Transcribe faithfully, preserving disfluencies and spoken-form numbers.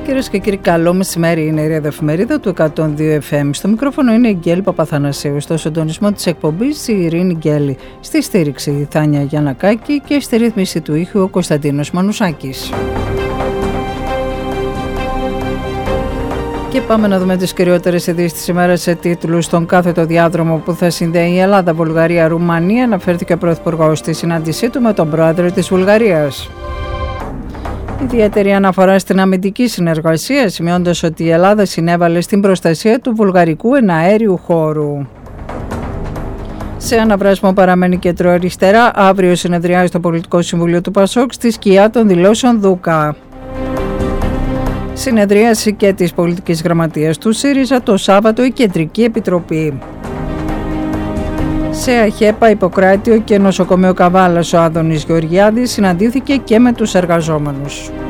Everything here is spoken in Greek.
Κυρίες και κύριοι, καλό μεσημέρι. Είναι η Ρέδα Εφημερίδα του εκατόν δύο εφ εμ. Στο μικρόφωνο είναι η Γκέλη Παπαθανασίου. Στο συντονισμό της εκπομπής η Ειρήνη Γκέλη. Στη στήριξη η Θάνια Γιαννακάκη και στη ρύθμιση του ήχου ο Κωνσταντίνος Μανουσάκης. Και πάμε να δούμε τις κυριότερες ειδήσεις της ημέρας σε τίτλους. Στον κάθετο διάδρομο που θα συνδέει η Ελλάδα, Βουλγαρία, Ρουμανία, αναφέρθηκε ο Πρωθυπουργός στη συνάντησή του με τον πρόεδρο της Βουλγαρίας. Ιδιαίτερη αναφορά στην αμυντική συνεργασία, σημειώντας ότι η Ελλάδα συνέβαλε στην προστασία του βουλγαρικού εναέριου χώρου. Σε αναβράσιμο παραμένει κεντροαριστερά. Αύριο συνεδριάζει στο Πολιτικό Συμβουλίο του Πασόκ στη σκιά των δηλώσεων Δούκα. Συνεδρίαση και της Πολιτικής Γραμματείας του ΣΥΡΙΖΑ το Σάββατο η Κεντρική Επιτροπή. Σε ΑΧΕΠΑ, Ιπποκράτιο και νοσοκομείο Καβάλας ο Άδωνης Γεωργιάδης συναντήθηκε και με τους εργαζόμενους.